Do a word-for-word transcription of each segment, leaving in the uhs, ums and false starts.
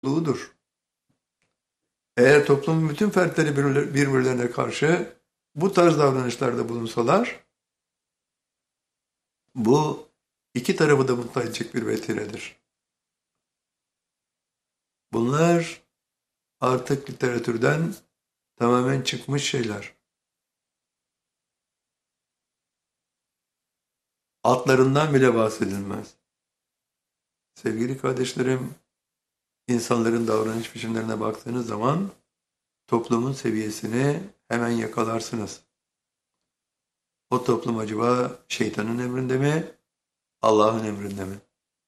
topluluğudur. Eğer toplumun bütün fertleri birbirlerine karşı bu tarz davranışlarda bulunsalar, bu iki tarafı da mutlu edecek bir vesiledir. Bunlar artık literatürden tamamen çıkmış şeyler. Altlarından bile bahsedilmez. Sevgili kardeşlerim, insanların davranış biçimlerine baktığınız zaman toplumun seviyesini hemen yakalarsınız. O toplum acaba şeytanın emrinde mi, Allah'ın emrinde mi?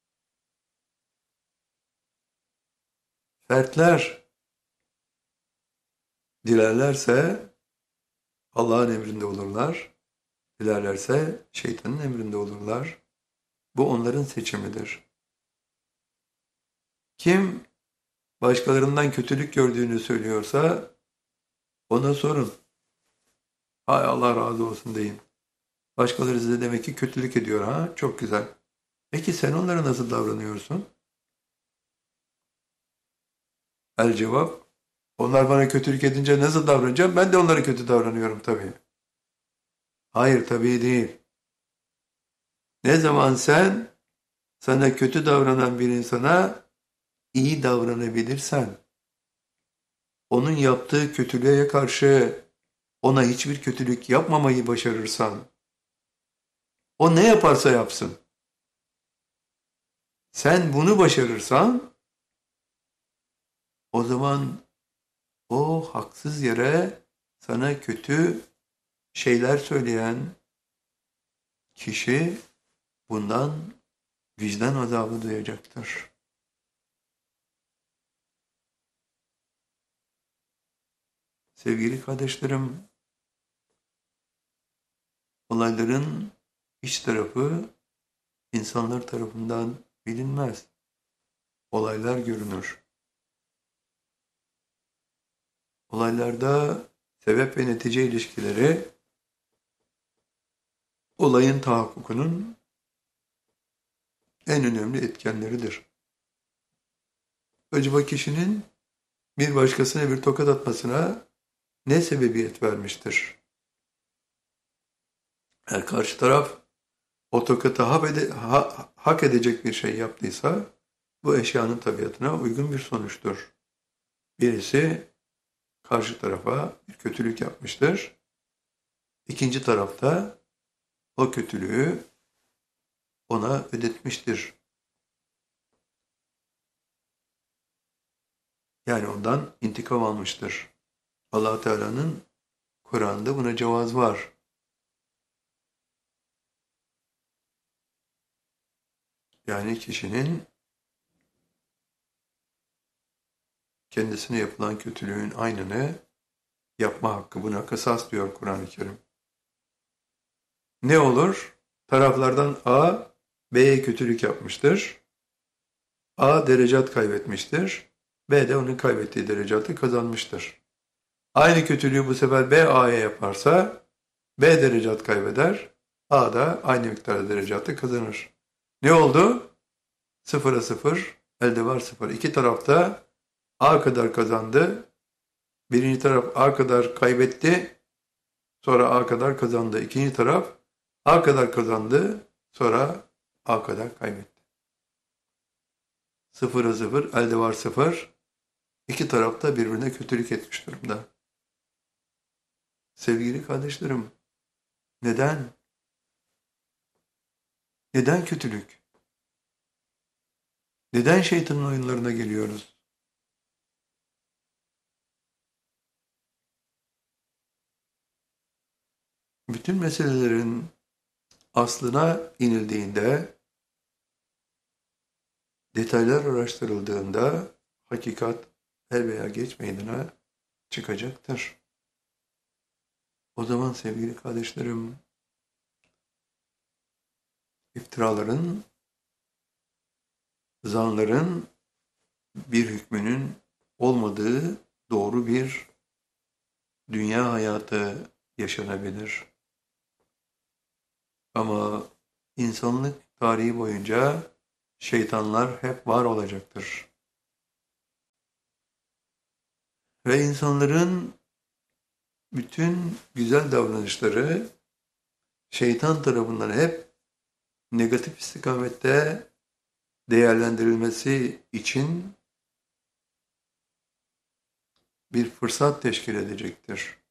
Fertler dilerlerse Allah'ın emrinde olurlar, dilerlerse şeytanın emrinde olurlar. Bu onların seçimidir. Kim başkalarından kötülük gördüğünü söylüyorsa ona sorun. Hay Allah razı olsun deyin. Başkaları size demek ki kötülük ediyor ha? Çok güzel. Peki sen onlara nasıl davranıyorsun? El cevap, onlar bana kötülük edince nasıl davranacağım? Ben de onlara kötü davranıyorum tabii. Hayır tabii değil. Ne zaman sen sana kötü davranan bir insana iyi davranabilirsen, onun yaptığı kötülüğe karşı ona hiçbir kötülük yapmamayı başarırsan, o ne yaparsa yapsın. Sen bunu başarırsan, o zaman o haksız yere sana kötü şeyler söyleyen kişi bundan vicdan azabı duyacaktır. Sevgili kardeşlerim, olayların iç tarafı insanlar tarafından bilinmez. Olaylar görünür. Olaylarda sebep ve netice ilişkileri olayın tahakkukunun en önemli etkenleridir. Acaba kişinin bir başkasına bir tokat atmasına ne sebebiyet vermiştir? Eğer karşı taraf o tokatı hak, ede, ha, hak edecek bir şey yaptıysa bu eşyanın tabiatına uygun bir sonuçtur. Birisi karşı tarafa bir kötülük yapmıştır. İkinci tarafta o kötülüğü ona ödetmiştir. Yani ondan intikam almıştır. Allah Teala'nın Kur'an'da buna cevaz var. Yani kişinin kendisine yapılan kötülüğün aynını yapma hakkı, buna kısas diyor Kur'an-ı Kerim. Ne olur? Taraflardan A, B'ye kötülük yapmıştır. A derecat kaybetmiştir. B de onun kaybettiği derecatı kazanmıştır. Aynı kötülüğü bu sefer B A'ya yaparsa B derecat kaybeder. A da aynı miktarda derecatı kazanır. Ne oldu? Sıfıra sıfır, elde var sıfır. İki tarafta A kadar kazandı. Birinci taraf A kadar kaybetti. Sonra A kadar kazandı. İkinci taraf A kadar kazandı. Sonra A kadar kaybetti. Sıfıra sıfır, elde var sıfır. İki taraf da birbirine kötülük etmiş durumda. Sevgili kardeşlerim, neden? Neden kötülük? Neden şeytanın oyunlarına geliyoruz? Bütün meselelerin aslına inildiğinde, detaylar araştırıldığında hakikat er veya geç meydana çıkacaktır. O zaman sevgili kardeşlerim, iftiraların, zanların bir hükmünün olmadığı doğru bir dünya hayatı yaşanabilir. Ama insanlık tarihi boyunca şeytanlar hep var olacaktır. Ve insanların bütün güzel davranışları şeytan tarafından hep negatif istikamette değerlendirilmesi için bir fırsat teşkil edecektir.